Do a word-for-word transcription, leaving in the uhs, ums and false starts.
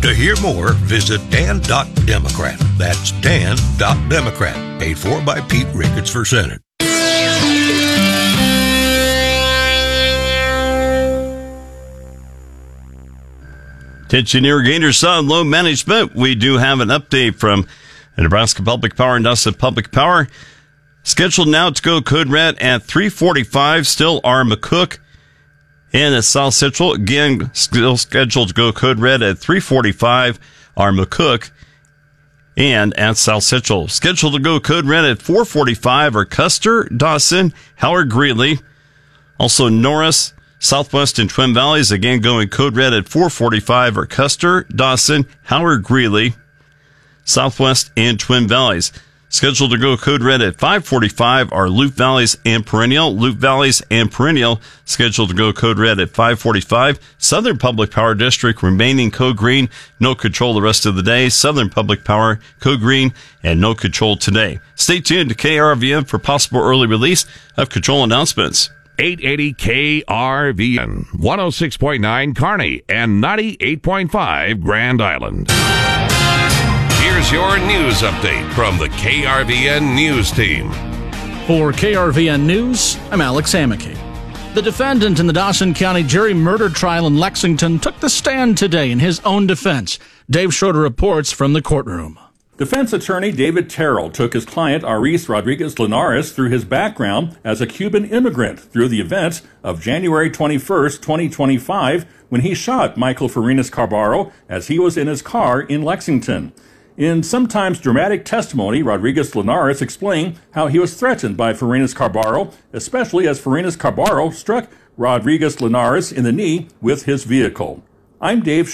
To hear more, visit dan dot democrat. That's dan dot democrat. Paid for by Pete Ricketts for Senate. Attention irrigators, Sun Low Management. We do have an update from Nebraska Public Power and Dawson Public Power. Scheduled now to go code red at three forty-five. Still are McCook and at South Central. Again, still scheduled to go code red at three forty-five are McCook and at South Central. Scheduled to go code red at four forty-five are Custer, Dawson, Howard Greeley. Also Norris, Southwest, and Twin Valleys. Again, going code red at four forty-five are Custer, Dawson, Howard Greeley, Southwest, and Twin Valleys. Scheduled to go code red at five forty-five are Loup Valleys and Perennial. Loup Valleys and Perennial scheduled to go code red at five forty-five. Southern Public Power District remaining code green. No control the rest of the day. Southern Public Power code green and no control today. Stay tuned to K R V N for possible early release of control announcements. eight eighty K R V N, one oh six point nine Kearney, and ninety-eight point five Grand Island. Here's your news update from the K R V N News Team. For K R V N News, I'm Alex Amicky. The defendant in the Dawson County jury murder trial in Lexington took the stand today in his own defense. Dave Schroeder reports from the courtroom. Defense attorney David Terrell took his client Aris Rodriguez Linares through his background as a Cuban immigrant through the events of January twenty-first, twenty twenty-five, when he shot Michael Farinas Carbaro as he was in his car in Lexington. In sometimes dramatic testimony, Rodriguez Linares explained how he was threatened by Farinas Carbaro, especially as Farinas Carbaro struck Rodriguez Linares in the knee with his vehicle. I'm Dave